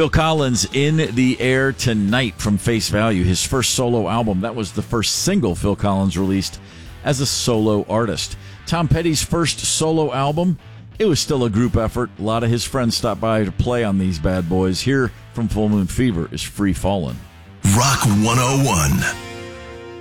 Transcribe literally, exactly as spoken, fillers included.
Phil Collins in the air tonight from Face Value, his first solo album. That was the first single Phil Collins released as a solo artist. Tom Petty's first solo album, it was still a group effort. A lot of his friends stopped by to play on these bad boys. Here from Full Moon Fever is Free Fallin'. Rock one oh one.